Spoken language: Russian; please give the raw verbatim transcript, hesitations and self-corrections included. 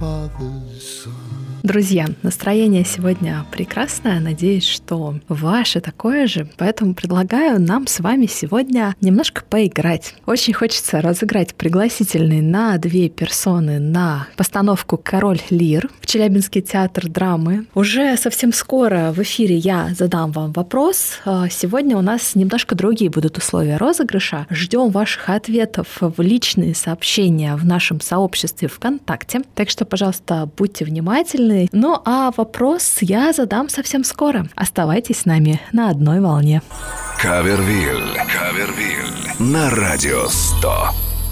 father's son. Друзья, настроение сегодня прекрасное, надеюсь, что ваше такое же, поэтому предлагаю нам с вами сегодня немножко поиграть. Очень хочется разыграть пригласительный на две персоны на постановку «Король Лир» в Челябинский театр драмы. Уже совсем скоро в эфире я задам вам вопрос. Сегодня у нас немножко другие будут условия розыгрыша. Ждем ваших ответов в личные сообщения в нашем сообществе ВКонтакте. Так что, пожалуйста, будьте внимательны. Ну а вопрос я задам совсем скоро. Оставайтесь с нами на одной волне. Кавервиль. Кавервиль. На радио сто.